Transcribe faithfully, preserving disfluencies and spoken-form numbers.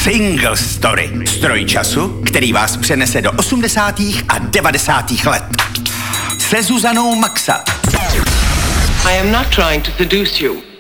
Single Story. Stroj času, který vás přenese do osmdesátých a devadesátých let. Se Zuzanou Maxa. I am not trying to seduce you.